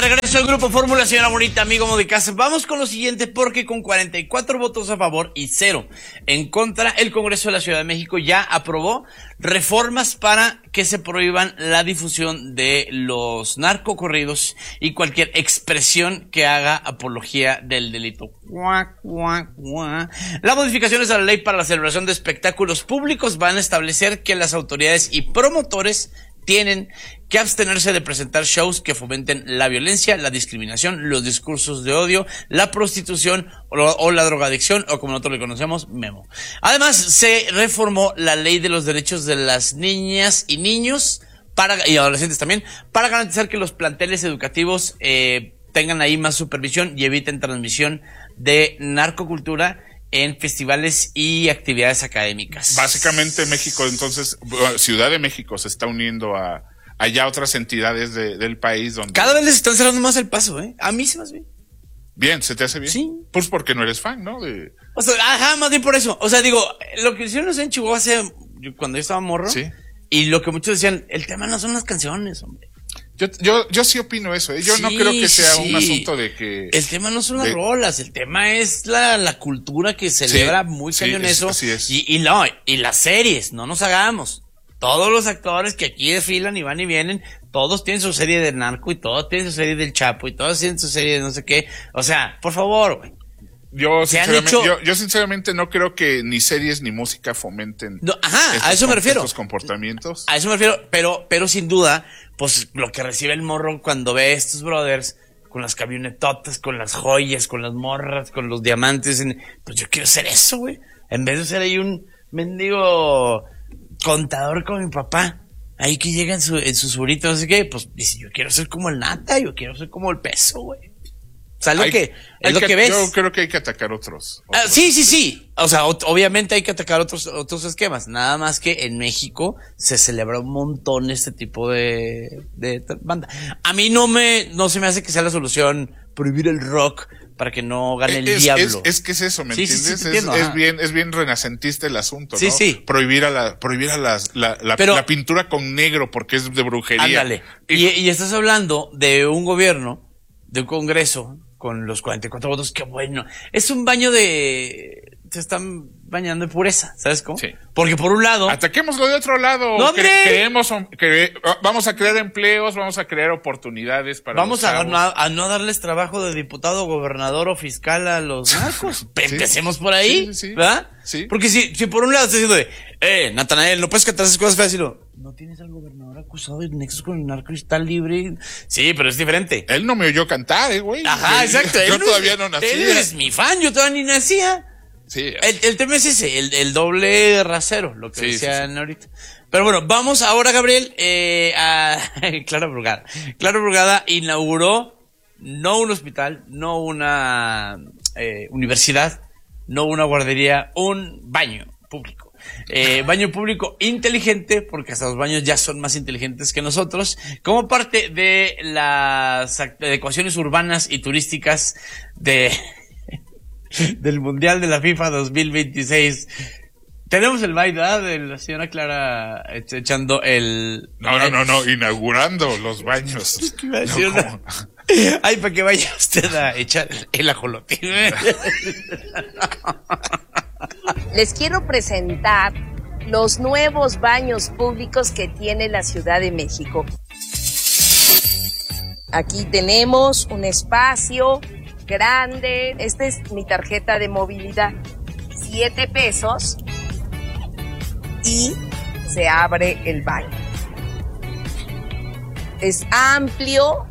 de regreso al Grupo Fórmula, señora bonita, amigo amo de casa. Vamos con lo siguiente, porque con 44 votos a favor y 0 en contra, el Congreso de la Ciudad de México ya aprobó reformas para que se prohíban la difusión de los narcocorridos y cualquier expresión que haga apología del delito. Las modificaciones a la ley para la celebración de espectáculos públicos van a establecer que las autoridades y promotores tienen que abstenerse de presentar shows que fomenten la violencia, la discriminación, los discursos de odio, la prostitución o la drogadicción, o como nosotros le conocemos, memo. Además, se reformó la ley de los derechos de las niñas y niños y adolescentes también, para garantizar que los planteles educativos tengan ahí más supervisión y eviten transmisión de narcocultura en festivales y actividades académicas. Básicamente México, entonces, Ciudad de México se está uniendo a ya otras entidades del país donde... Cada vez les están cerrando más el paso, ¿eh? A mí se me hace bien. Bien, ¿se te hace bien? Sí. Pues porque no eres fan, ¿no? O sea, ajá, más bien por eso. O sea, digo, lo que hicieron en Chihuahua cuando yo estaba morro. Sí. Y lo que muchos decían, el tema no son las canciones, hombre. Yo sí opino eso, ¿eh? Yo no creo que sea un asunto de que... El tema no son las rolas, el tema es la cultura que celebra muy cañón eso. Así es. Y las series, no nos hagamos. Todos los actores que aquí desfilan y van y vienen, todos tienen su serie de narco y todos tienen su serie del Chapo y todos tienen su serie de no sé qué. O sea, por favor, güey. Yo sinceramente no creo que ni series ni música fomenten a eso me refiero. Estos comportamientos. A eso me refiero, pero sin duda, pues lo que recibe el morro cuando ve a estos brothers con las camionetotas, con las joyas, con las morras, con los diamantes, pues yo quiero ser eso, güey. En vez de ser ahí un mendigo contador con mi papá, ahí que llega en sus suritos, no sé qué, pues dice, yo quiero ser como el Nata, yo quiero ser como el Peso, güey. O sea, es lo que ves. Yo creo que hay que atacar otros. Sí. O sea, obviamente hay que atacar otros esquemas. Nada más que en México se celebra un montón este tipo de banda. A mí no se me hace que sea la solución prohibir el rock para que no gane el diablo. Es que es eso, ¿me entiendes? Sí, es bien renacentista el asunto, ¿no? Sí. Prohibir la pintura con negro porque es de brujería. Ándale. Y estás hablando de un gobierno, de un congreso, con los 44 votos, qué bueno. Es un baño se están bañando de pureza, ¿sabes cómo? Sí. Porque por un lado... Ataquémoslo de otro lado. ¡No, hombre! Vamos a crear empleos, vamos a crear oportunidades para Vamos a no darles trabajo de diputado, gobernador o fiscal a los narcos. Empecemos por ahí, sí. ¿verdad? Sí. Porque si por un lado estás diciendo Natanael, no puedes cantar esas cosas feas, ¿no tienes al gobernador acusado de nexos con el narco y está libre? Sí, pero es diferente. Él no me oyó cantar, güey. Ajá, exacto. Yo todavía no nacía. Él es mi fan, yo todavía ni nacía. Sí. El tema es ese, el doble rasero, lo que decían ahorita. Pero bueno, vamos ahora, Gabriel, a Clara Brugada. Clara Brugada inauguró no un hospital, no una universidad, no una guardería, un baño público. Baño público inteligente, porque hasta los baños ya son más inteligentes que nosotros, como parte de las adecuaciones urbanas y turísticas del Mundial de la FIFA 2026. Tenemos el baile, ¿verdad? De la señora Clara echando el... No, inaugurando los baños. Ay, para que vaya usted a echar el ajolote. Les quiero presentar los nuevos baños públicos que tiene la Ciudad de México. Aquí tenemos un espacio grande. Esta es mi tarjeta de movilidad. 7 pesos y se abre el baño. Es amplio,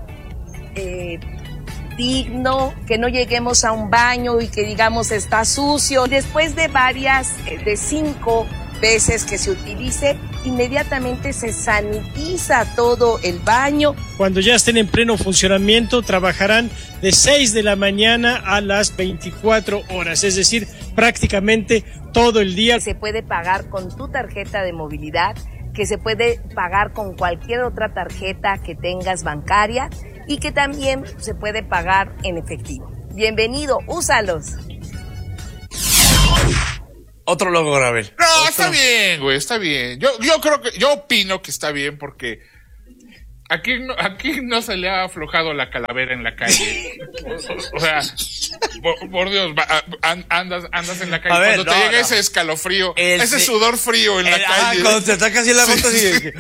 digno, que no lleguemos a un baño y que digamos está sucio. Después de 5 veces que se utilice, inmediatamente se sanitiza todo el baño. Cuando ya estén en pleno funcionamiento, trabajarán de 6 de la mañana a las 24 horas, es decir, prácticamente todo el día. Se puede pagar con tu tarjeta de movilidad, que se puede pagar con cualquier otra tarjeta que tengas bancaria y que también se puede pagar en efectivo. Bienvenido, úsalos. Otro logo, Gabriel. No, está bien, güey, está bien. Yo opino que está bien porque Aquí no se le ha aflojado la calavera en la calle. O sea, por Dios, andas en la calle. Cuando te llega ese escalofrío, ese sudor frío en la calle. Cuando te ataca así en la gota, así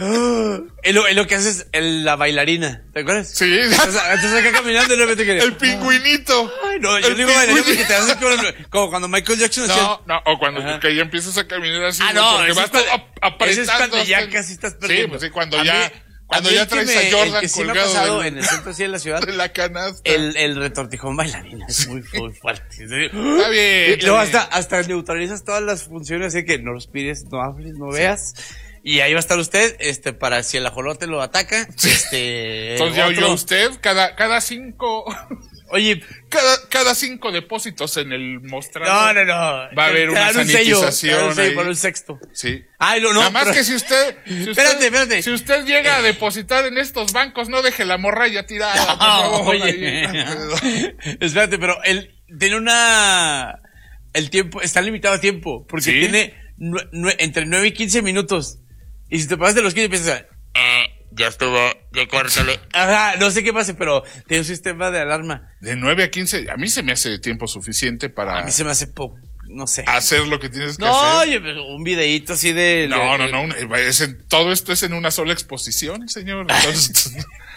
lo que haces es la bailarina. ¿Te acuerdas? Sí. Estás acá caminando y de repente que... El pingüinito. Ay, no, yo digo bailarina porque te haces como cuando Michael Jackson hacía... No, o cuando que ya empiezas a caminar así. No, porque vas apretando. Ese es cuando ya casi estás perdiendo. Sí, pues sí, cuando ya traes a Jordan que sí me ha colgado pasado en el centro así de la ciudad, de la canasta. el retortijón bailarina es muy fuerte. Está bien. Y luego hasta neutralizas todas las funciones, así que no respires, no hables, no veas. Y ahí va a estar usted, para si el ajolote lo ataca, Entonces ya oyó usted, cada 5... Oye, cada 5 depósitos en el mostrador. No. Va a haber una sanitización. Por un sexto. Sí. Ay, no. Nada más pero... que si usted. Espérate. Si usted llega a depositar en estos bancos, no deje la morralla tirada, por favor. Oye. Espérate, pero él tiene el tiempo, está limitado a tiempo, porque ¿Sí? tiene entre 9 y 15 minutos. Y si te pasas de los 15 empiezas ya estuvo, ya córtale. Ajá, no sé qué pase, pero tiene un sistema de alarma. De 9 a 15, a mí se me hace tiempo suficiente para... A mí se me hace poco, no sé. Hacer lo que tienes que hacer. No, oye, pero un videíto así de... No, todo esto es en una sola exposición, señor. Entonces,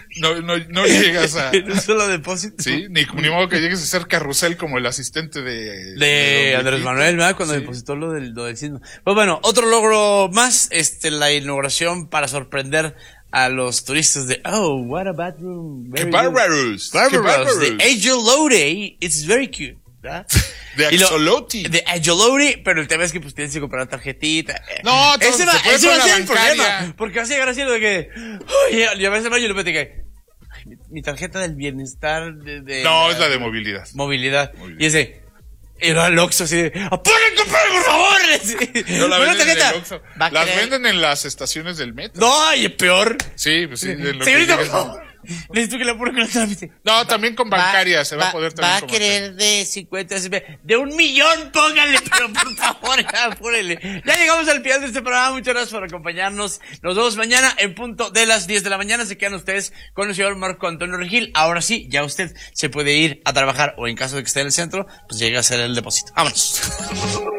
no llegas a... En un solo depósito. Sí, ni modo que llegues a ser carrusel como el asistente de Andrés Manuel, ¿verdad? Cuando depositó lo del sismo. Pues bueno, otro logro más, la inauguración para sorprender a los turistas de what a bathroom. ¡Qué bárbaros! De Ajolote, it's very cute, ¿verdad? De Ajolote. De Ajolote, pero el tema es que pues tienes que comprar una tarjetita. No, ese va a ser ser el problema, porque vas a llegar así lo de que, oye, ya ves el baño y le mete que, mi tarjeta del bienestar No, es la de movilidad. Movilidad. Y ese... Y luego el Oxxo así de, ¡apúrenle, compadre, por favor! No la venden tarjeta. en el Oxxo. Las venden en las estaciones del metro. No, y peor. Sí, pues sí. Señorita, por favor. Necesito que le apure con el trámite. No, también con bancaria se va a poder también. Va a querer de 50, de 1,000,000, póngale, pero por favor, apúrele. Ya llegamos al final de este programa. Muchas gracias por acompañarnos. Nos vemos mañana en punto de las 10 de la mañana. Se quedan ustedes con el señor Marco Antonio Regil. Ahora sí, ya usted se puede ir a trabajar o en caso de que esté en el centro, pues llega a hacer el depósito. Vámonos.